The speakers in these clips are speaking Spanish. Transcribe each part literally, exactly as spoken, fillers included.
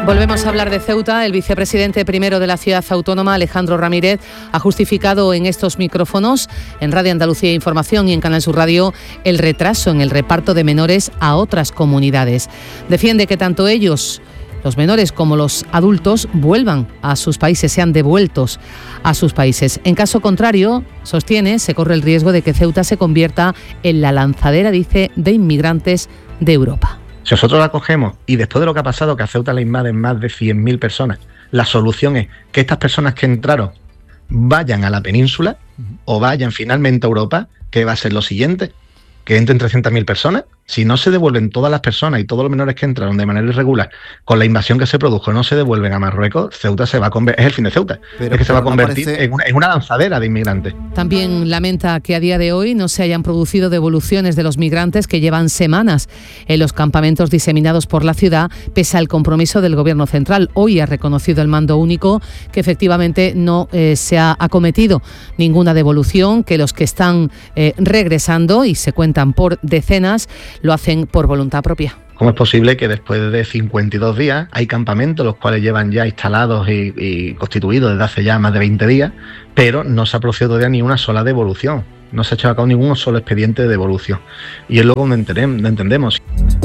Volvemos a hablar de Ceuta. El vicepresidente primero de la ciudad autónoma, Alejandro Ramírez, ha justificado en estos micrófonos, en Radio Andalucía Información y en Canal Sur Radio, el retraso en el reparto de menores a otras comunidades. Defiende que tanto ellos, los menores, como los adultos vuelvan a sus países, sean devueltos a sus países. En caso contrario, sostiene, se corre el riesgo de que Ceuta se convierta en la lanzadera, dice, de inmigrantes de Europa. Si nosotros la cogemos y después de lo que ha pasado, que a Ceuta le invaden más de cien mil personas, la solución es que estas personas que entraron vayan a la península o vayan finalmente a Europa, que va a ser lo siguiente, que entren trescientas mil personas. Si no se devuelven todas las personas y todos los menores que entraron de manera irregular con la invasión que se produjo, no se devuelven a Marruecos, Ceuta se va a convertir, es el fin de Ceuta, pero, es que se va a convertir no parece... en, una, en una lanzadera de inmigrantes. También lamenta que a día de hoy no se hayan producido devoluciones de los migrantes que llevan semanas en los campamentos diseminados por la ciudad, pese al compromiso del Gobierno central. Hoy ha reconocido el mando único que efectivamente no eh, se ha acometido ninguna devolución, que los que están eh, regresando, y se cuentan por decenas, lo hacen por voluntad propia. ¿Cómo es posible que después de cincuenta y dos días hay campamentos los cuales llevan ya instalados y, y constituidos desde hace ya más de veinte días, pero no se ha producido todavía ni una sola devolución? No se ha hecho a cabo ningún solo expediente de devolución. Y es lo que entendemos.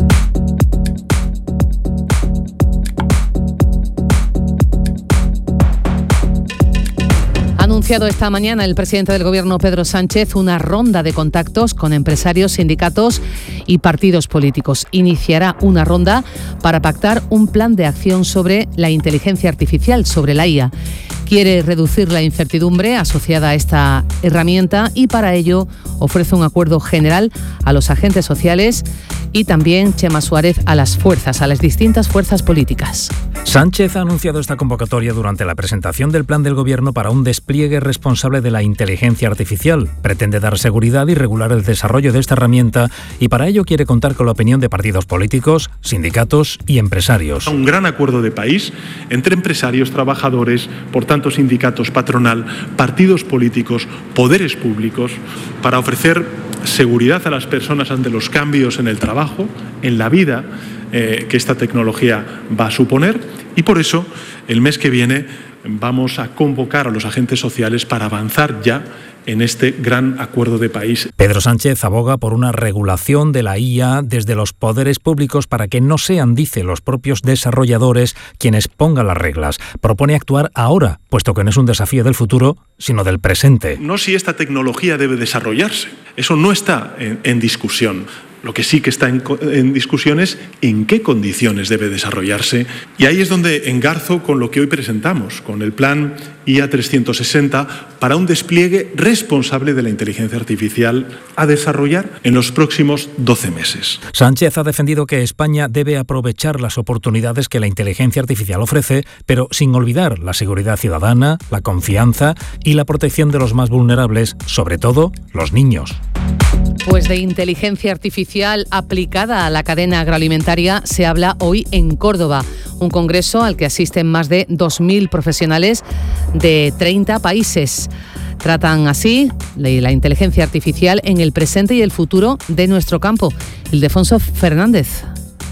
Ha anunciado esta mañana el presidente del Gobierno, Pedro Sánchez, una ronda de contactos con empresarios, sindicatos y partidos políticos. Iniciará una ronda para pactar un plan de acción sobre la inteligencia artificial, sobre la I A. Quiere reducir la incertidumbre asociada a esta herramienta y para ello ofrece un acuerdo general a los agentes sociales y también, Chema Suárez, a las fuerzas, a las distintas fuerzas políticas. Sánchez ha anunciado esta convocatoria durante la presentación del plan del Gobierno para un despliegue responsable de la inteligencia artificial. Pretende dar seguridad y regular el desarrollo de esta herramienta y para ello quiere contar con la opinión de partidos políticos, sindicatos y empresarios. Un gran acuerdo de país entre empresarios, trabajadores, por tanto sindicatos, patronal, partidos políticos, poderes públicos, para ofrecer seguridad a las personas ante los cambios en el trabajo, en la vida eh, que esta tecnología va a suponer, y por eso el mes que viene vamos a convocar a los agentes sociales para avanzar ya en este gran acuerdo de país. Pedro Sánchez aboga por una regulación de la I A desde los poderes públicos para que no sean, dice, los propios desarrolladores quienes pongan las reglas. Propone actuar ahora, puesto que no es un desafío del futuro, sino del presente. No si esta tecnología debe desarrollarse, eso no está en, en discusión. Lo que sí que está en, en discusión es en qué condiciones debe desarrollarse. Y ahí es donde engarzo con lo que hoy presentamos, con el plan I A trescientos sesenta, para un despliegue responsable de la inteligencia artificial a desarrollar en los próximos doce meses. Sánchez ha defendido que España debe aprovechar las oportunidades que la inteligencia artificial ofrece, pero sin olvidar la seguridad ciudadana, la confianza y la protección de los más vulnerables, sobre todo los niños. Pues de inteligencia artificial aplicada a la cadena agroalimentaria se habla hoy en Córdoba, un congreso al que asisten más de dos mil profesionales de treinta países. Tratan así la inteligencia artificial en el presente y el futuro de nuestro campo. Ildefonso Fernández.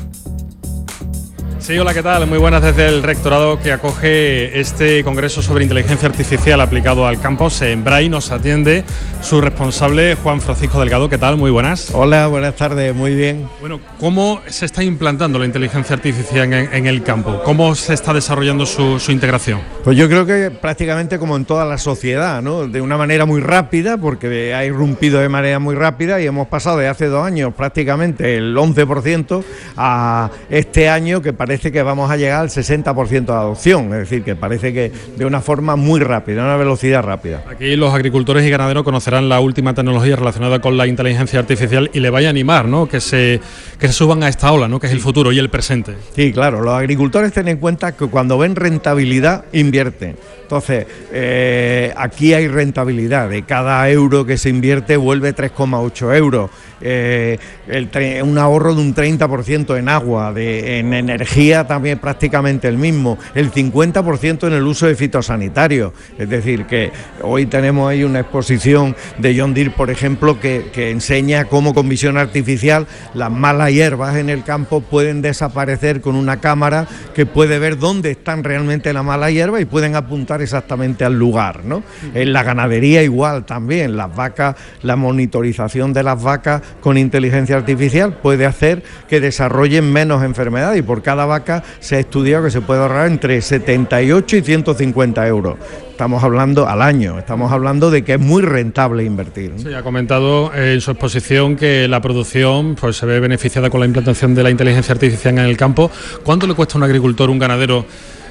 Sí, hola, ¿qué tal? Muy buenas desde el rectorado que acoge este congreso sobre inteligencia artificial aplicado al campo. En Bray nos atiende su responsable, Juan Francisco Delgado. ¿Qué tal? Muy buenas. Hola, buenas tardes, muy bien. Bueno, ¿cómo se está implantando la inteligencia artificial en, en el campo? ¿Cómo se está desarrollando su, su integración? Pues yo creo que prácticamente como en toda la sociedad, ¿no? De una manera muy rápida, porque ha irrumpido de manera muy rápida y hemos pasado de hace dos años prácticamente el once por ciento a este año que parece que vamos a llegar al sesenta por ciento de adopción, es decir, que parece que de una forma muy rápida, una velocidad rápida. Aquí los agricultores y ganaderos conocerán la última tecnología relacionada con la inteligencia artificial y le vaya a animar, ¿no?, que se, que se suban a esta ola, ¿no?, que es el futuro y el presente. Sí, claro, los agricultores tienen en cuenta que cuando ven rentabilidad, invierten. Entonces, eh, aquí hay rentabilidad, de cada euro que se invierte vuelve tres coma ocho euros, eh, el, un ahorro de un treinta por ciento en agua, de, en energía, energía también prácticamente el mismo, el cincuenta por ciento en el uso de fitosanitarios, es decir, que hoy tenemos ahí una exposición de John Deere, por ejemplo, que, que enseña cómo con visión artificial las malas hierbas en el campo pueden desaparecer con una cámara que puede ver dónde están realmente la mala hierba y pueden apuntar exactamente al lugar, ¿no? En la ganadería igual también, las vacas, la monitorización de las vacas con inteligencia artificial puede hacer que desarrollen menos enfermedades, y por cada vaca se ha estudiado que se puede ahorrar entre setenta y ocho y ciento cincuenta euros. Estamos hablando al año, estamos hablando de que es muy rentable invertir, ¿no? Sí, ha comentado en su exposición que la producción pues se ve beneficiada con la implantación de la inteligencia artificial en el campo. ¿Cuánto le cuesta a un agricultor, un ganadero,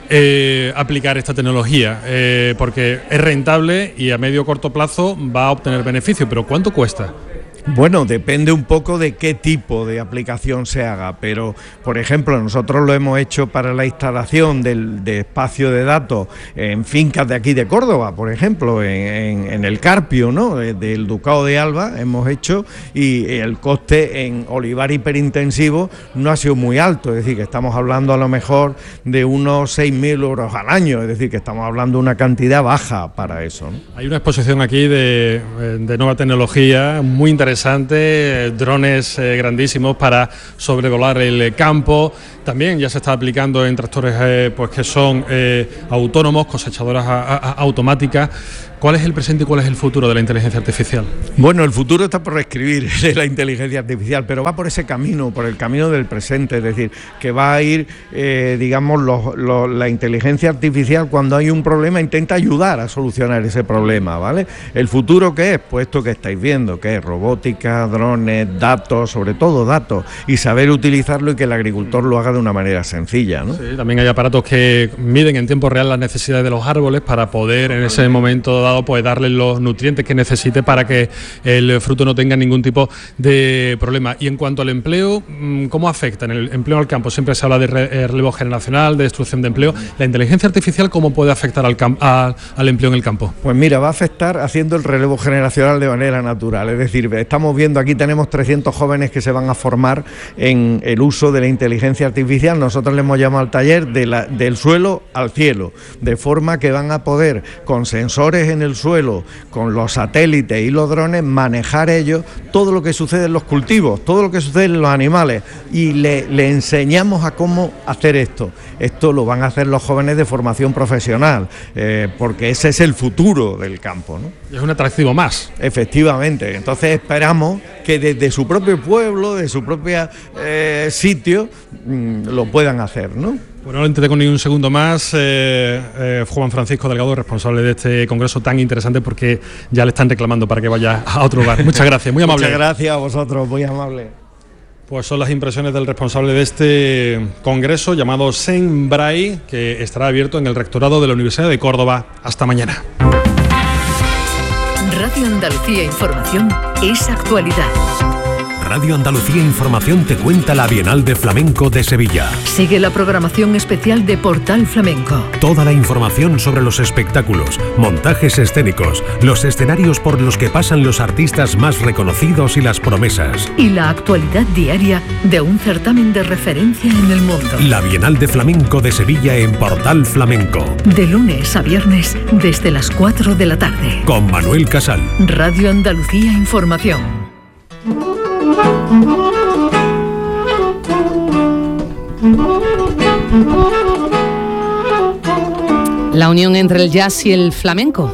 eh, aplicar esta tecnología? Eh, porque es rentable y a medio o corto plazo va a obtener beneficio, pero ¿cuánto cuesta? Bueno, depende un poco de qué tipo de aplicación se haga, pero por ejemplo nosotros lo hemos hecho para la instalación del, de espacio de datos en fincas de aquí de Córdoba, por ejemplo, en, en, en el Carpio, ¿no?, del Ducado de Alba hemos hecho, y el coste en olivar hiperintensivo no ha sido muy alto, es decir, que estamos hablando a lo mejor de unos seis mil euros al año, es decir, que estamos hablando de una cantidad baja para eso, ¿no? Hay una exposición aquí de, de nueva tecnología muy interesante. Interesante, drones eh, grandísimos para sobrevolar el campo. También ya se está aplicando en tractores eh, pues que son eh, autónomos, cosechadoras a, a, automáticas. ¿Cuál es el presente y cuál es el futuro de la inteligencia artificial? Bueno, el futuro está por escribir de la inteligencia artificial, pero va por ese camino, por el camino del presente, es decir, que va a ir, eh, digamos, los, los, la inteligencia artificial cuando hay un problema intenta ayudar a solucionar ese problema, ¿vale? ¿El futuro qué es? Pues esto que estáis viendo, que es robótica, drones, datos, sobre todo datos, y saber utilizarlo y que el agricultor lo haga de una manera sencilla, ¿no? Sí, también hay aparatos que miden en tiempo real las necesidades de los árboles para poder en ese momento dado pues darle los nutrientes que necesite para que el fruto no tenga ningún tipo de problema. Y en cuanto al empleo, ¿cómo afecta en el empleo al campo? Siempre se habla de relevo generacional, de destrucción de empleo. ¿La inteligencia artificial cómo puede afectar al, camp- a, al empleo en el campo? Pues mira, va a afectar haciendo el relevo generacional de manera natural. Es decir, estamos viendo aquí, tenemos trescientos jóvenes que se van a formar en el uso de la inteligencia artificial. Nosotros le hemos llamado al taller de la, del suelo al cielo, de forma que van a poder, con sensores en el suelo, con los satélites y los drones, manejar ellos todo lo que sucede en los cultivos, todo lo que sucede en los animales, y le, le enseñamos a cómo hacer esto. Esto lo van a hacer los jóvenes de formación profesional, eh, porque ese es el futuro del campo, ¿no? Es un atractivo más. Efectivamente, entonces esperamos que desde su propio pueblo, de su propio eh, sitio, mmm, lo puedan hacer, ¿no? Bueno, no le entretengo ni un segundo más. Eh, eh, Juan Francisco Delgado, responsable de este congreso tan interesante, porque ya le están reclamando para que vaya a otro lugar. Muchas gracias, muy amable. Muchas gracias a vosotros, muy amable. Pues son las impresiones del responsable de este congreso llamado SEMBRAE, que estará abierto en el rectorado de la Universidad de Córdoba. Hasta mañana. Radio Andalucía Información es actualidad. Radio Andalucía Información te cuenta la Bienal de Flamenco de Sevilla. Sigue la programación especial de Portal Flamenco. Toda la información sobre los espectáculos, montajes escénicos, los escenarios por los que pasan los artistas más reconocidos y las promesas. Y la actualidad diaria de un certamen de referencia en el mundo. La Bienal de Flamenco de Sevilla en Portal Flamenco. De lunes a viernes desde las cuatro de la tarde. Con Manuel Casal. Radio Andalucía Información. La unión entre el jazz y el flamenco.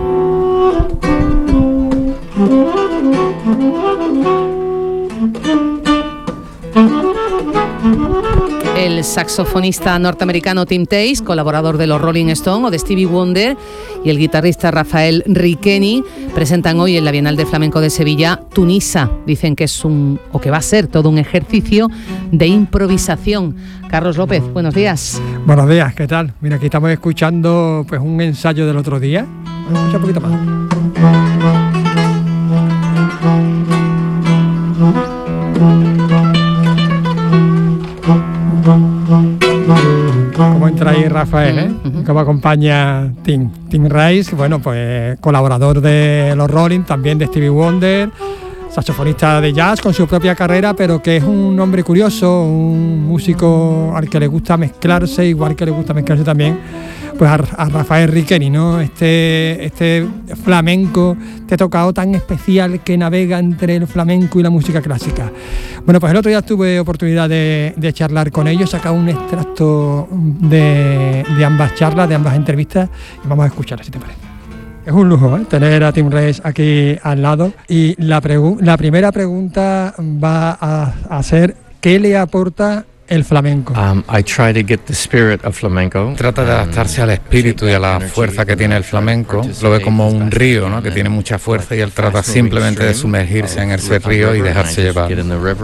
El saxofonista norteamericano Tim Tace, colaborador de los Rolling Stones o de Stevie Wonder, y el guitarrista Rafael Riqueni presentan hoy en la Bienal de Flamenco de Sevilla Tunisa. Dicen que es un, o que va a ser todo un ejercicio de improvisación. Carlos López, buenos días. Buenos días, ¿qué tal? Mira, aquí estamos escuchando pues un ensayo del otro día. Vamos a escuchar un poquito más. Cómo entra ahí Rafael, ¿eh? Uh-huh. Cómo acompaña Tim, Tim Rice, bueno, pues colaborador de los Rolling, también de Stevie Wonder, saxofonista de jazz con su propia carrera, pero que es un hombre curioso, un músico al que le gusta mezclarse, igual que le gusta mezclarse también pues a, a Rafael Riqueni, ¿no? Este, este flamenco, este tocado tan especial que navega entre el flamenco y la música clásica. Bueno, pues el otro día tuve oportunidad de, de charlar con ellos, sacar un extracto de, de ambas charlas, de ambas entrevistas, y vamos a escucharlas, si te parece. Es un lujo, ¿eh?, tener a Tim Rees aquí al lado. Y la, pregu- la primera pregunta va a, a ser: ¿qué le aporta el flamenco? Um, I try to get the spirit of flamenco. Trata de adaptarse al espíritu y a la fuerza que tiene el flamenco. Lo ve como un río, ¿no?, que tiene mucha fuerza, y él trata simplemente de sumergirse en ese río y dejarse llevar.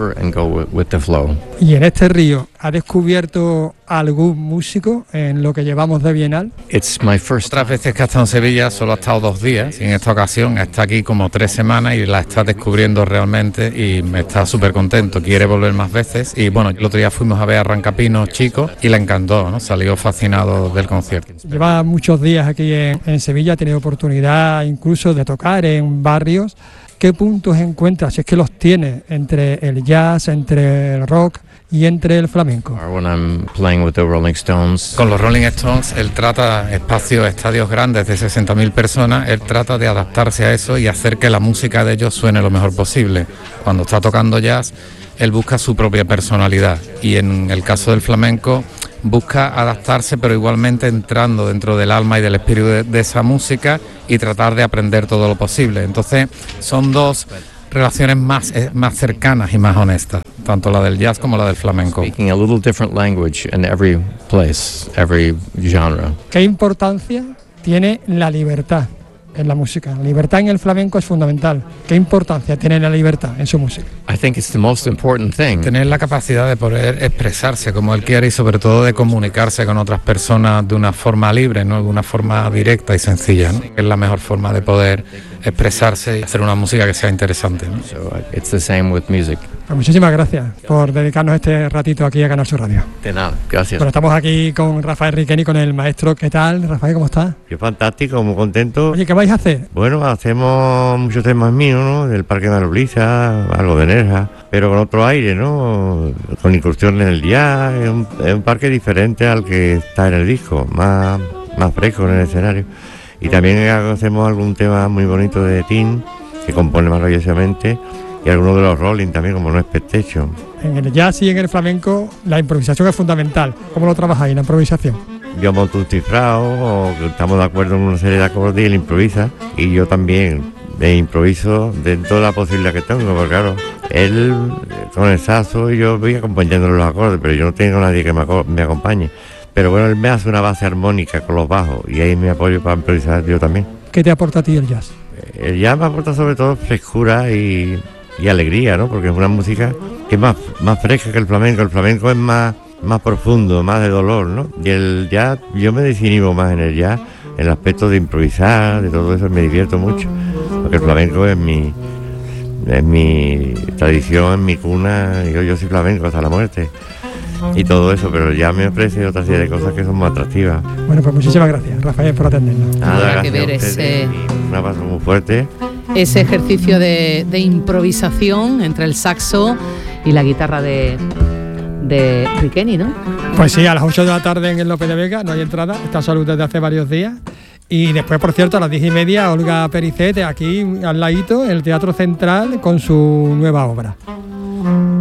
Y en este río, ¿ha descubierto algún músico en lo que llevamos de Bienal? It's my first. Otras veces que ha estado en Sevilla solo ha estado dos días, y en esta ocasión está aquí como tres semanas y la está descubriendo realmente, y me está súper contento. Quiere volver más veces, y bueno, el otro día fuimos a ver a Arrancapinos Chico y le encantó, ¿no? Salió fascinado del concierto. Lleva muchos días aquí en, en Sevilla, ha tenido oportunidad incluso de tocar en barrios. ¿Qué puntos encuentra, si es que los tiene, entre el jazz, entre el rock y entre el flamenco? When I'm playing with the Rolling Stones. Con los Rolling Stones, él trata espacios, estadios grandes de sesenta mil personas, él trata de adaptarse a eso y hacer que la música de ellos suene lo mejor posible. Cuando está tocando jazz, él busca su propia personalidad, y en el caso del flamenco busca adaptarse, pero igualmente entrando dentro del alma y del espíritu de, de esa música, y tratar de aprender todo lo posible. Entonces son dos relaciones más, más cercanas y más honestas, tanto la del jazz como la del flamenco. Speaking a little different language in every place, every genre. ¿Qué importancia tiene la libertad en la música? La libertad en el flamenco es fundamental. ¿Qué importancia tiene la libertad en su música? I think it's the most important thing. Tener la capacidad de poder expresarse como él quiere, y sobre todo de comunicarse con otras personas de una forma libre, ¿no?, de una forma directa y sencilla, ¿no? Es la mejor forma de poder expresarse y hacer una música que sea interesante, ¿no? So it's the same with music. Pues muchísimas gracias por dedicarnos este ratito aquí a Canal Sur Radio. De nada, gracias. Bueno, estamos aquí con Rafael Riqueni, con el maestro. ¿Qué tal, Rafael? ¿Cómo estás? Yo fantástico, muy contento. Oye, ¿qué vais a hacer? Bueno, hacemos muchos temas míos, ¿no? Del Parque Manobrisa, algo de Nerja, pero con otro aire, ¿no? Con incursiones en el jazz. Es un, es un parque diferente al que está en el disco, más, más fresco en el escenario. Y también hacemos algún tema muy bonito de Tim, que compone maravillosamente, y algunos de los Rolling también, como No Expectation. En el jazz y en el flamenco la improvisación es fundamental. ¿Cómo lo trabajáis, la improvisación? Yo monto un cifrado, o estamos de acuerdo en una serie de acordes y él improvisa, y yo también me improviso dentro de la posibilidad que tengo, porque claro, él con el saxo y yo voy acompañándole los acordes, pero yo no tengo nadie que me, me acompañe. Pero bueno, él me hace una base armónica con los bajos, y ahí me apoyo para improvisar yo también. ¿Qué te aporta a ti el jazz? El jazz me aporta sobre todo frescura y, y alegría, ¿no? Porque es una música que es más, más fresca que el flamenco. El flamenco es más, más profundo, más de dolor, ¿no? Y el jazz, yo me desinhibo más en el jazz, en el aspecto de improvisar, de todo eso, me divierto mucho. Porque el flamenco es mi, es mi tradición, es mi cuna, yo, yo soy flamenco hasta la muerte. Y todo eso, pero ya me ofrece otra serie de cosas que son más atractivas. Bueno, pues muchísimas gracias, Rafael, por atendernos. Nada, gracias que ver a ustedes, ese, un abrazo muy fuerte. Ese ejercicio de, de improvisación entre el saxo y la guitarra de, de Riqueni, ¿no? Pues sí, a las ocho de la tarde en el López de Vega, no hay entrada, está salud desde hace varios días. Y después, por cierto, a las diez y media, Olga Pericet, aquí al ladito, en el Teatro Central, con su nueva obra.